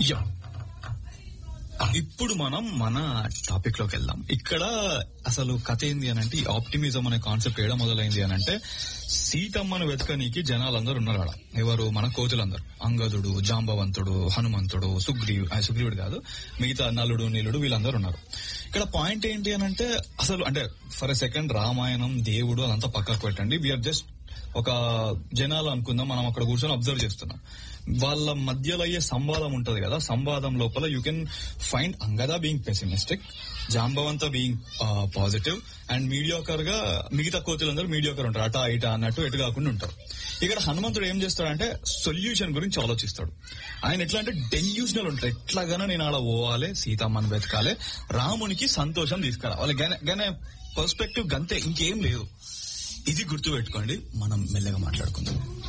Yeah, ఇప్పుడు మనం మన టాపిక్ లోకి వెళ్దాం. ఇక్కడ అసలు కథ ఏంది అని అంటే, ఆప్టిమిజం అనే కాన్సెప్ట్ ఏడ మొదలైంది అని అంటే, సీతమ్మను వెతకనీకి జనాలందరూ ఉన్నారు ఆడ. ఎవరు? మన కోతులందరూ. అంగదుడు, జాంబవంతుడు, హనుమంతుడు, సుగ్రీవుడు కాదు, మిగతా నలుడు నీలుడు వీళ్ళందరూ ఉన్నారు. ఇక్కడ పాయింట్ ఏంటి అని అంటే, అసలు అంటే ఫర్ ఎ సెకండ్ రామాయణం, దేవుడు అదంతా పక్కకు పెట్టండి. వీఆర్ జస్ట్ ఒక జనాలు అనుకుందాం, మనం అక్కడ కూర్చొని అబ్జర్వ్ చేస్తున్నాం. వాళ్ళ మధ్యలో అయ్యే సంవాదం ఉంటది కదా, సంవాదం లోపల you can find Angada being pessimistic, Jambavanta being positive, and mediocre గా మిగతా కోతులందరూ మీడియోకర్ ఉంటారు, అటా ఇటా అన్నట్టు ఎటు కాకుండా ఉంటారు. ఇక్కడ హనుమంతుడు ఏం చేస్తాడంటే సొల్యూషన్ గురించి ఆలోచిస్తాడు. ఆయన ఎట్లా అంటే డెల్యూషనల్ ఉంటాడు, ఎట్లాగానో నేను ఆడ పోవాలి, సీతమ్మని వెతకాలి, రామునికి సంతోషం తీసుకురావాలి, గనే పర్స్పెక్టివ్ గంతే, ఇంకేం లేదు. ఇది గుర్తు పెట్టుకోండి. మనం మెల్లగా మాట్లాడుకుందాం.